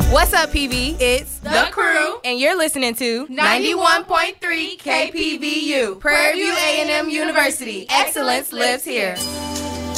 What's up, PV? It's The Crew, and you're listening to 91.3 KPVU, Prairie View A&M University. Excellence lives here.